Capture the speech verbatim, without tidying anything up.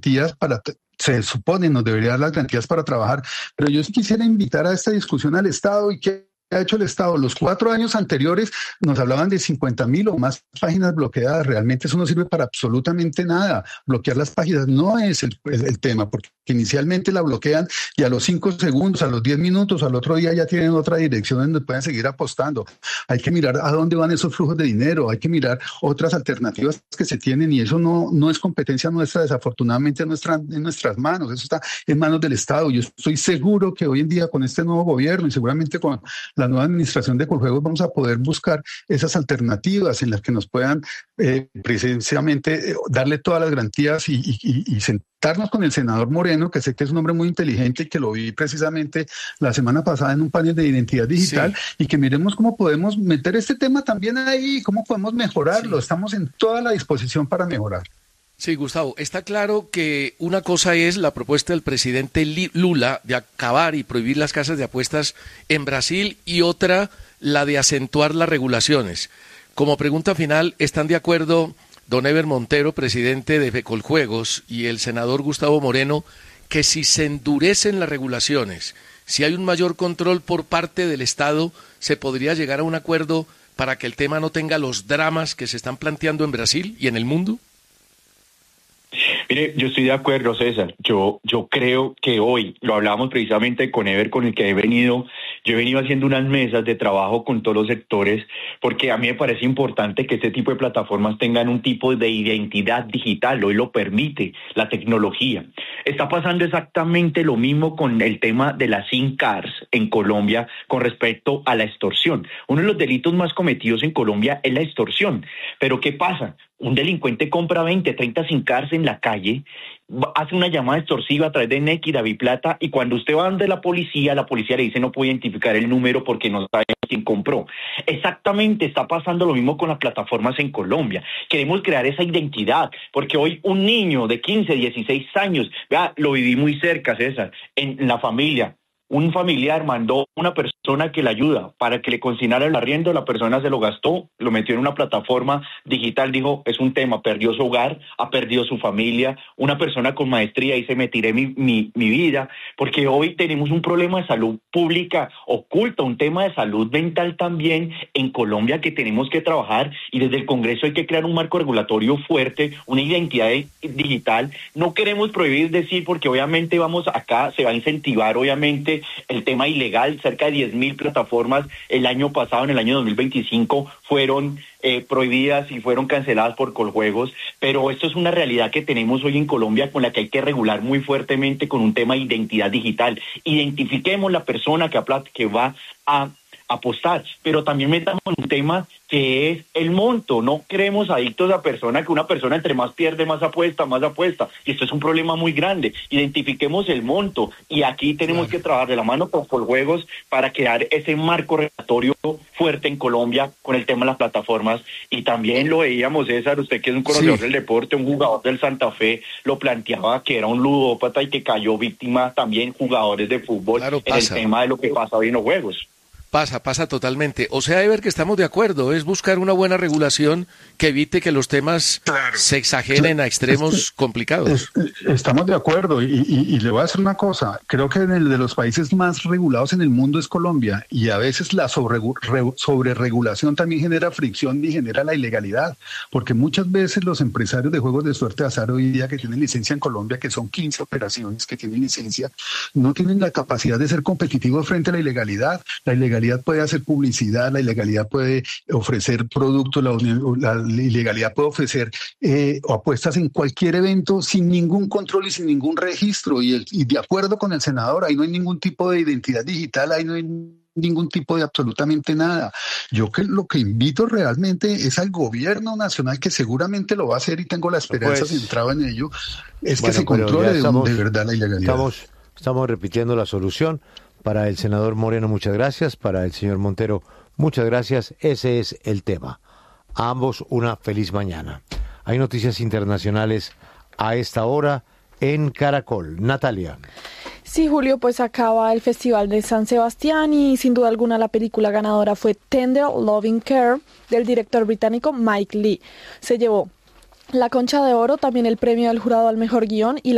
garantías para... se supone nos debería dar las garantías para trabajar, pero yo sí quisiera invitar a esta discusión al Estado y que ha hecho el Estado. Los cuatro años anteriores nos hablaban de cincuenta mil o más páginas bloqueadas. Realmente eso no sirve para absolutamente nada. Bloquear las páginas no es el, el, el tema, porque inicialmente la bloquean y a los cinco segundos, a los diez minutos, al otro día ya tienen otra dirección donde pueden seguir apostando. Hay que mirar a dónde van esos flujos de dinero, hay que mirar otras alternativas que se tienen y eso no, no es competencia nuestra, desafortunadamente en, nuestra, en nuestras manos. Eso está en manos del Estado. Yo estoy seguro que hoy en día con este nuevo gobierno y seguramente con la nueva administración de Coljuegos vamos a poder buscar esas alternativas en las que nos puedan eh, precisamente eh, darle todas las garantías y, y, y sentarnos con el senador Moreno, que sé que es un hombre muy inteligente y que lo vi precisamente la semana pasada en un panel de identidad digital, sí. Y que miremos cómo podemos meter este tema también ahí, cómo podemos mejorarlo. Sí. Estamos en toda la disposición para mejorar. Sí, Gustavo, está claro que una cosa es la propuesta del presidente Lula de acabar y prohibir las casas de apuestas en Brasil y otra la de acentuar las regulaciones. Como pregunta final, ¿están de acuerdo don Ever Montero, presidente de Coljuegos, y el senador Gustavo Moreno, que si se endurecen las regulaciones, si hay un mayor control por parte del Estado, se podría llegar a un acuerdo para que el tema no tenga los dramas que se están planteando en Brasil y en el mundo? Mire, yo estoy de acuerdo, César. Yo, yo creo que hoy, lo hablábamos precisamente con Ever, con el que he venido, yo he venido haciendo unas mesas de trabajo con todos los sectores, porque a mí me parece importante que este tipo de plataformas tengan un tipo de identidad digital, hoy lo permite la tecnología. Está pasando exactamente lo mismo con el tema de las SIM cards en Colombia con respecto a la extorsión. Uno de los delitos más cometidos en Colombia es la extorsión. Pero ¿qué pasa? Un delincuente compra veinte, treinta SIM cards en la calle, hace una llamada extorsiva a través de Nequi, Daviplata, y cuando usted va donde la policía, la policía le dice no puede identificar el número porque no sabe quién compró. Exactamente está pasando lo mismo con las plataformas en Colombia. Queremos crear esa identidad, porque hoy un niño de quince, dieciséis años, vea, lo viví muy cerca, César, en, en la familia. Un familiar mandó una persona que le ayuda para que le consignara el arriendo, la persona se lo gastó, lo metió en una plataforma digital, dijo, es un tema, perdió su hogar, ha perdido su familia, una persona con maestría dice, me tiré mi, mi, mi vida, porque hoy tenemos un problema de salud pública oculta, un tema de salud mental también en Colombia que tenemos que trabajar y desde el Congreso hay que crear un marco regulatorio fuerte, una identidad digital. No queremos prohibir decir, porque obviamente vamos acá, se va a incentivar obviamente el tema ilegal. Cerca de diez mil plataformas el año pasado, en el año dos mil veinticinco, fueron eh, prohibidas y fueron canceladas por Coljuegos, pero esto es una realidad que tenemos hoy en Colombia con la que hay que regular muy fuertemente con un tema de identidad digital. Identifiquemos la persona que, que va a apostar, pero también metamos un tema que es el monto. No queremos adictos a personas, que una persona entre más pierde, más apuesta, más apuesta, y esto es un problema muy grande. Identifiquemos el monto, y aquí tenemos claro. que trabajar de la mano con Coljuegos para crear ese marco regulatorio fuerte en Colombia con el tema de las plataformas. Y también lo veíamos, César, usted que es un conocedor sí. del deporte, un jugador del Santa Fe, lo planteaba que era un ludópata y que cayó víctima también jugadores de fútbol claro, en el tema de lo que pasa hoy en los juegos. Pasa, pasa totalmente. O sea, Ever, que estamos de acuerdo, es buscar una buena regulación que evite que los temas claro, se exageren claro, a extremos es, complicados. Es, estamos de acuerdo, y, y, y le voy a decir una cosa, creo que en el de los países más regulados en el mundo es Colombia, y a veces la sobre, sobreregulación también genera fricción y genera la ilegalidad, porque muchas veces los empresarios de juegos de suerte de azar hoy día que tienen licencia en Colombia, que son quince operaciones que tienen licencia, no tienen la capacidad de ser competitivos frente a la ilegalidad. La ilegalidad La ilegalidad puede hacer publicidad, la ilegalidad puede ofrecer productos, la, la ilegalidad puede ofrecer eh, apuestas en cualquier evento sin ningún control y sin ningún registro. Y, el, y de acuerdo con el senador, ahí no hay ningún tipo de identidad digital, ahí no hay ningún tipo de absolutamente nada. Yo que lo que invito realmente es al gobierno nacional, que seguramente lo va a hacer y tengo la esperanza pues, centrada en ello, es bueno, que se controle estamos, de, de verdad la ilegalidad. Estamos, estamos repitiendo la solución. Para el senador Moreno, muchas gracias. Para el señor Montero, muchas gracias. Ese es el tema. A ambos una feliz mañana. Hay noticias internacionales a esta hora en Caracol. Natalia. Sí, Julio, pues acaba el Festival de San Sebastián y sin duda alguna la película ganadora fue Tender Loving Care del director británico Mike Leigh. Se llevó la Concha de Oro, también el premio del jurado al mejor guión y la